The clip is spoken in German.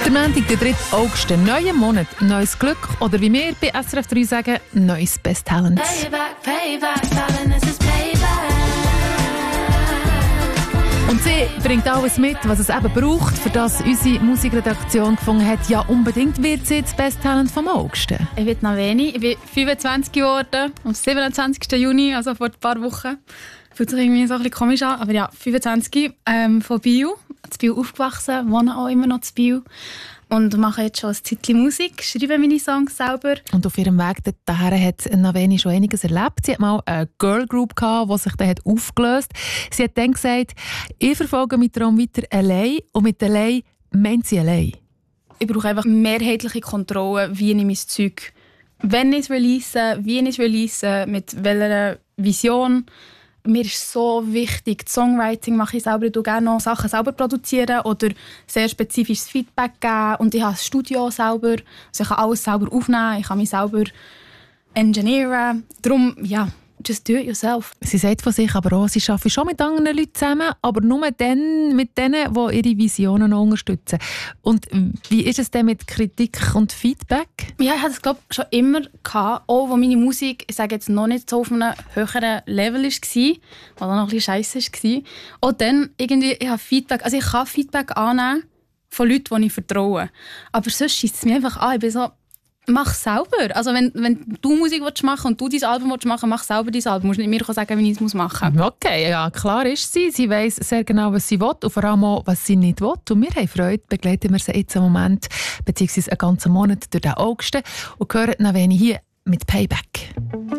Der Montag, der 3. August, neuer Monat, neues Glück oder wie wir bei SRF 3 sagen, neues Best Talent. Payback, payback, darling, this is payback. Und sie bringt alles mit, was es eben braucht, für das unsere Musikredaktion gefunden hat. Ja, unbedingt wird sie das Best Talent vom August. Ich bin Naveni, ich bin 25 geworden, am 27. Juni, also vor ein paar Wochen. Fühlt sich irgendwie so ein bisschen komisch an, aber ja, 25, von Biel, in Biel aufgewachsen, wohne auch immer noch in Biel und mache jetzt schon ein Zeitchen Musik, schreibe meine Songs selber. Und auf ihrem Weg dahin hat Naveni schon einiges erlebt. Sie hat mal eine Girl Group gehabt, die sich dann aufgelöst hat. Sie hat dann gesagt, ich verfolge meinen Traum weiter allein und mit allein meint sie allein. Ich brauche einfach mehrheitliche Kontrolle, wie ich mein Zeug, wenn ich es release, wie ich es release, mit welcher Vision. Mir ist so wichtig, das Songwriting mache ich selber. Ich tue gerne noch Sachen selber produzieren oder sehr spezifisches Feedback geben. Und ich habe ein Studio selber, also ich kann alles selber aufnehmen, ich kann mich selber engineeren. Darum, ja, just do it yourself. Sie sagt von sich aber auch, sie arbeitet schon mit anderen Leuten zusammen, aber nur dann mit denen, die ihre Visionen noch unterstützen. Und wie ist es denn mit Kritik und Feedback? Ja, ich hatte es, glaube ich, schon immer gehabt, auch wo meine Musik, ich sage jetzt noch nicht so auf einem höheren Level war, was auch noch ein bisschen scheisse war. Auch dann irgendwie, ich habe Feedback, also ich kann Feedback annehmen von Leuten, die ich vertraue. Aber sonst scheisst es mich einfach an. Ich bin so, mach selber. Also wenn du Musik machen willst und du dein Album machen willst, mach selber dein Album. Du musst nicht mir sagen, wie ich es machen muss. Okay, ja, klar ist sie. Sie weiss sehr genau, was sie will und vor allem auch, was sie nicht will. Und wir haben Freude, begleiten wir sie jetzt einen Moment, beziehungsweise einen ganzen Monat durch den August und hören Naveni hier mit Payback.